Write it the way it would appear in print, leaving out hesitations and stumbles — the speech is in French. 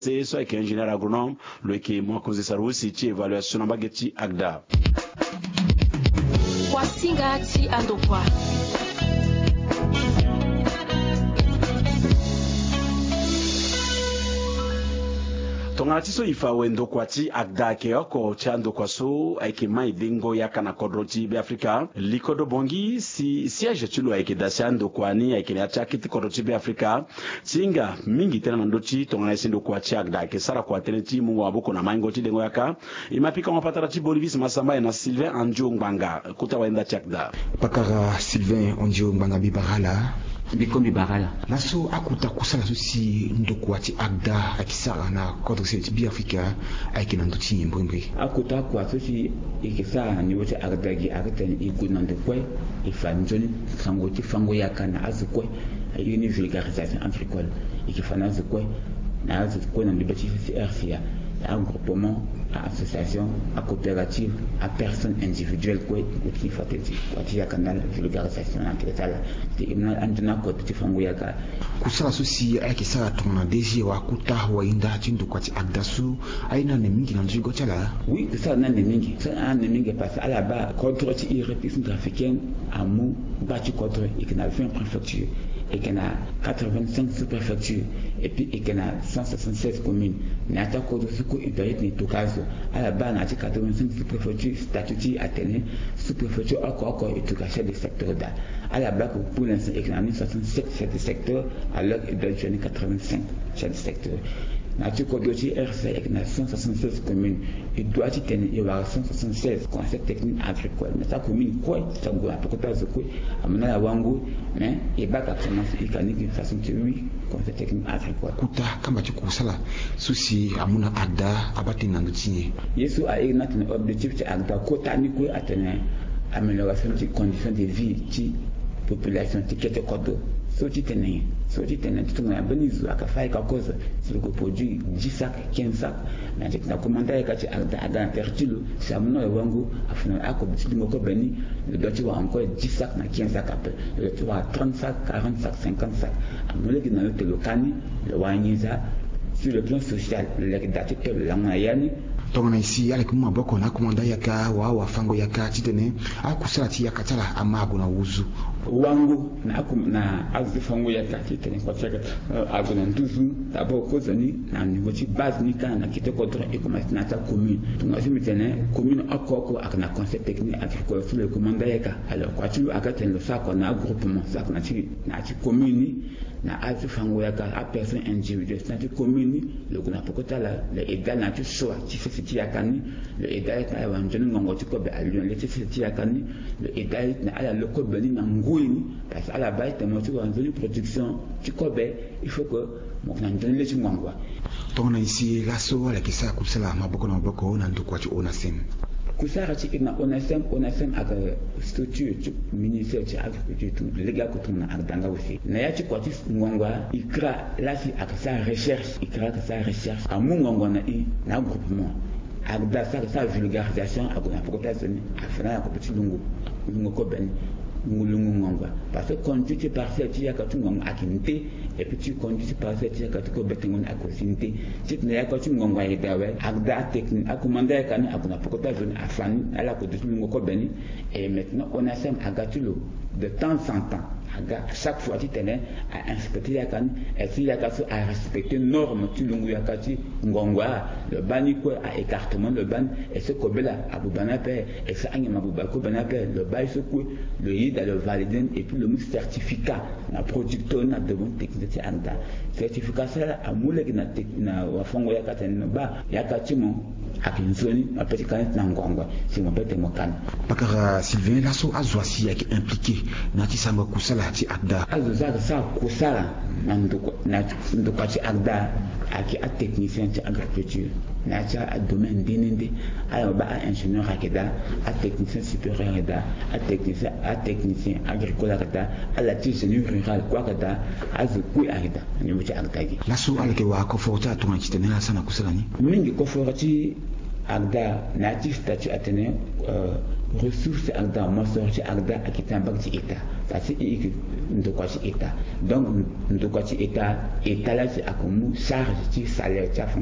C'est ça qui est ingénieur agronome, le qui est moi cause sarusi ci évaluation bageti agda. Wasinga ci andokwa. Tongati so ifa wendo kwati agda ke oko chando kwaso aike mai dingo ya kana kodroti be Afrika likodo bongi si siège tulo aike dasiando kwani aike ya chakiti kodroti be Afrika singa mingi tena ndochi tongana sindo kwati agda ke sara kwa teneti mungu aboko na maingo ti dengo yaka imapika mapatara ti Bolivis Masamba na Sylvain Anjo Ngbanga kuta waenda chakda pakara Sylvain Anjo Ngbanga bibarala bikombi barala naso akuta kusala sosi ndokwati agda akisara na kodro seti bi Afrika aiki na nduti mbwembwe akuta kwa sosi ikisara ni wote agda gi akten ikuna ndokwe ifanjoni sangoti fango yakana azukwe ayini vulgarisation agricole ikifana azukwe na azukwe na ndibati RCA un groupement, à association, à coopérative, à personne individuelle qui fait des canal vulgarisation kusala susi ake sala tona deji wa kuta wa inda tindo kwati agdasu aina ne mingi na njigo chala oui kusala na ne mingi ça ne mingi parce à la bas contre ti république africaine amu bati contre ikna 20 préfectures et qu'il y a 85 sous-préfectures et puis il y a 176 communes. Mais à ta côté, il doit être tout cas. À la base, il y a 85 sous-préfectures statuées à tenir, sous-préfectures encore et tout cas chef de secteur d'art. À la base, pour l'instant, il y a 67 chefs de secteur, alors il doit être 85 chefs de secteur. Nature Kodoti RC avec 176 communes. Il doit y avoir 176 concepts techniques agricoles. Mais ça commune quoi? Ça goûte à peu près ce quoi? À mon avis, Wango, mais il va actuellement il canne d'une façon que oui, concepts techniques agricoles. Kuta kama tu kusala souci à mon agda abaté nandoutier. Yesu a eu notre objectif de agda kota ni quoi atteindre amélioration des conditions de vie de population qui est kodo. Soti tenen tout na benizu akafai ka cause c'est le produit 10 sacs 15 sacs mais na commanda ya kati aga pertilo c'est amuna wangu afuna akobiti ngoko beni le dotti wa encore 10 sacs na 15 sacs après le tu wa 30 sacs 40 sacs 50 sacs amule ki na yote lokani le wanyiza sur le plan social le dati to le langa yani tongana isi ale kuma boko na commanda yaka wa fango yaka titene akusala ti yakatala amago na uzu wangu na azifango ya titene kwa chaka agona ntuzu d'abord kozani na niveau ti base ni kana kite contre et comme na ta commune tunga simitene commune akoko akana concept technique agricole sur le commanda yaka alors kwa tu akaten le sako na groupement sako na ti commune na azifango yaka a personne individuelle na ti commune le kuna pokota le égal na ti choix ti fiti yakani le égal na wanjoni ngongo ti ko be alion le ti fiti yakani le égal na ala le ko beni na parce qu'à la base, tu as une production, tu connais, il faut que mon donne les gens. Ton ici, la soie, la qui s'est coupée la maboko na boko, on a tout quoi tu onasem. Kusarati ina onasem avec structure ministère de l'agriculture, les gars que tu as dans aussi. Nayati quoi tu ngongwa, ikra là si avec sa recherche, ikra que sa recherche, à mon ngongwa na groupement. Avec sa vulgarisation, à la protection, à faire un petit lungo ko ben. Ngulungongwa parce que quand tu te partais tu as quand ngongwa akinte et puis tu quand tu partais tu as quand ko betengon akosinte tu ne ya quand ngongwa yedawe agda technique akomanda kan akuna pokota zone afani ala ko tu ko beni et maintenant on a sem agatulo de temps en temps à chaque fois tu tenais à inspecter la canne et si la canne à respecter normes tu lungu yakati ngongwa le bani quoi à écartement le ban et ce kobela abubana pe et ça anyama bubako bana pe le bail ce quoi le yid le valider et puis le certificat na producteur na de bonne technique anda certificat ça a moule na wafongo yakati ba yakati mo akinzoni apeti kan na ngongwa si mo pete mo kan pakara Sylvain lasso azwasi yaki impliqué na tisanga kusala ti agda azuza sa kusala na ndoko ti agda aki a technicien ti agriculture na ti a domaine dininde ayo ba a ingénieur akeda a technicien supérieur da a technicien agricole akeda a la ti génie rural kwa akeda azuku akeda ni wuti agda gi lasso alke wa ko forta to ngati tenela sana kusala ni mingi ko forti agda na ti statut atene ressources agda mo sorti agda akita bakti eta parce que ndokwati état donc ndokwati état là c'est à comme charge ci salaire ci